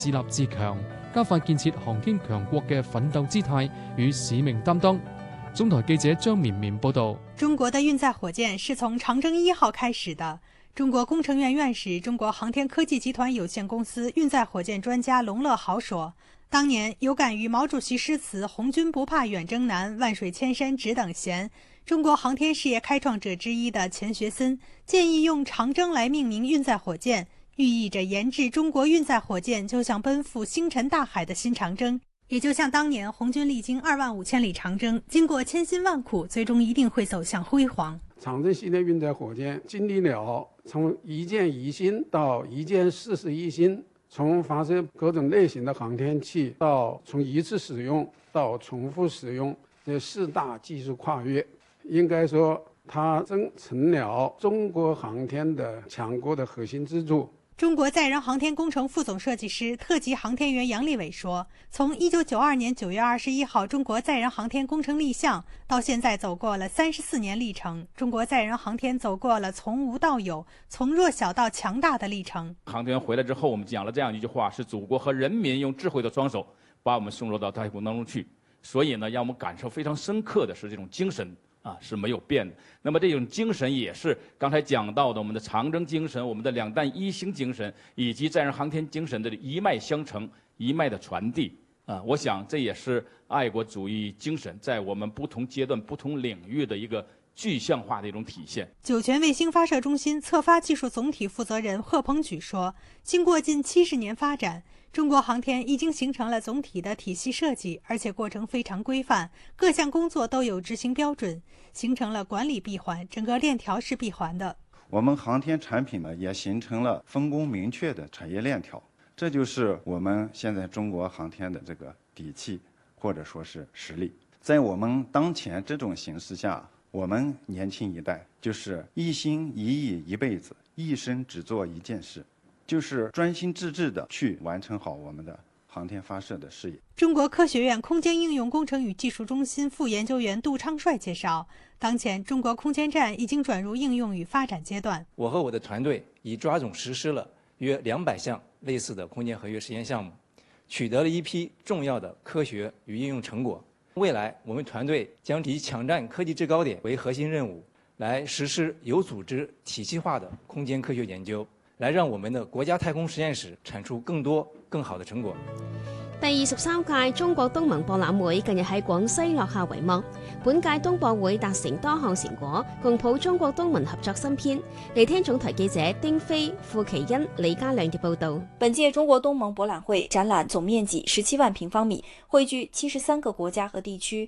自立自強，加快建設航天強國嘅奮鬥姿態與使命擔當。中台記者張綿綿報道： 中國的運載火箭是從長征1號開始的。中國工程院院士、中國航天科技集團有限公司運載火箭專家龍樂豪說，當年有感於毛主席詩詞"紅軍不怕遠征難，萬水千山只等閒"，中國航天事業開創者之一的錢學森建議用長征來命名運載火箭，寓意着研製中國運載火箭就像奔赴星辰大海的新長征，也就像當年紅軍歷經25000里長征，經過千辛萬苦，最終一定會走向輝煌。 長征系列運載火箭經歷了從一箭一星到一箭41星，從發射各種類型的航天器到從一次使用到重複使用，這4大技術跨越，應該說它真成了中國航天的強國的核心支柱。 中國載人航天工程副總設計師、特級航天員楊利偉說，從1992年9月21號中國載人航天工程立項到現在走過了34年歷程，中國載人航天走過了從無到有、從弱小到強大的歷程。 航天員回來之後，我們講了這樣一句話，是祖國和人民用智慧的雙手把我們送入到太空當中去，所以呢，讓我們感受非常深刻的是這種精神是沒有變的。那麼這種精神也是剛才講到的我們的長征精神、我們的兩彈一星精神以及載人航天精神的一脈相承、一脈的傳遞我想這也是愛國主義精神在我們不同階段、不同領域的一個具象化的一種體現。 酒泉衛星發射中心測發技術總體負責人賀鵬舉說，經過近70年發展，中國航天已經形成了總體的體系設計，而且過程非常規範，各項工作都有執行標準，形成了管理閉環，整個鏈條是閉環的。 我們航天產品呢，也形成了分工明確的產業鏈條，這就是我們現在中國航天的這個底氣，或者說是實力。在我們當前這種形勢下，我們年輕一代就是一心一意一輩子，一生只做一件事，就是專心致志地去完成好我們的航天發射的事業。 中國科學院空間應用工程與技術中心副研究員杜昌帥介紹，當前中國空間站已經轉入應用與發展階段。 我和我的團隊已抓緊實施了約200項類似的空間合約實驗項目，取得了一批重要的科學與應用成果。未來我們團隊將以搶佔科技制高點為核心任務，來實施有組織體系化的空間科學研究，來讓我們的國家太空實驗室產出更多更好的成果。 第23屆中國東盟博覽會近日喺廣西落下帷幕。本屆東博會達成多項成果，共譜中國東盟合作新篇。嚟聽總台記者丁飛、傅其欣、李家亮嘅報道。 本屆中國東盟博覽會展覽總面積17萬平方米，匯聚73個國家和地區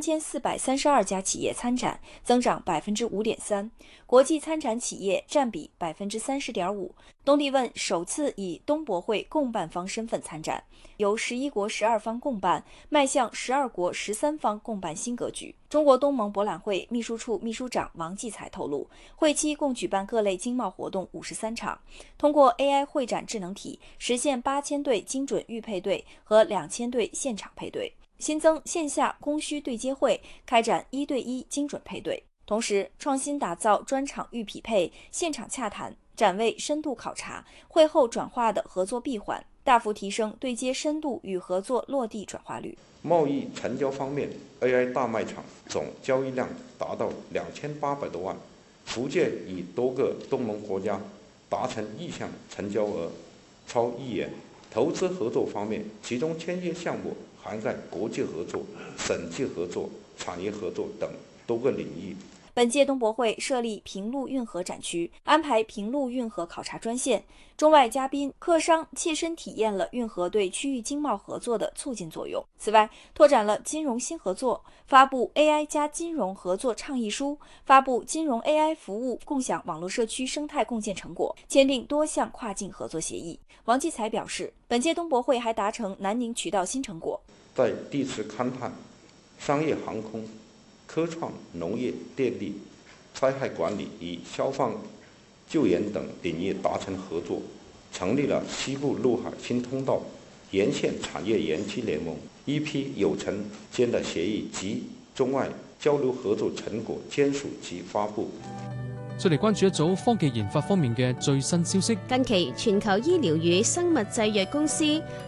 ，3432家企業參展，增長5.3%，國際參展企業佔比30.5%。東帝汶首次以東博會共辦方身份參展，由11國12方共辦，邁向12國13方共辦新格局。中國東盟博覽會秘書處秘書長王繼才透露，會期共舉辦各類經貿活動53場，通過 AI 會展智能體實現8000對精準預配對和2000對現場配對，新增線下供需對接會，開展1對1精準配對，同時創新打造專場預匹配、現場洽談、展位深度考察、會後轉化的合作閉環，大幅提升對接深度與合作落地轉化率。 貿易成交方面 ，AI 大賣場總交易量達到2800多萬，福建與多個東盟國家達成意向成交額超1億元。投資合作方面，其中簽約項目涵蓋國際合作、省際合作、產業合作等多個領域。 本屆東博會設立平陸運河展區，安排平陸運河考察專線，中外嘉賓、客商切身體驗了運河對區域經貿合作的促進作用。此外，拓展了金融新合作，發布 AI 加金融合作倡議書，發布金融 AI 服務共享網絡社區生態共建成果，簽訂多項跨境合作協議。王繼才表示，本屆東博會還達成南寧渠道新成果， 在地質勘探、商業航空、科創、農業、電力、災害管理與消防救援等領域達成合作，成立了西部陸海新通道沿線產業園區聯盟，一批有成間的協議及中外交流合作成果簽署及發布。 再嚟關注一組科技研發方面嘅最新消息。 近期，全球醫療與生物製藥公司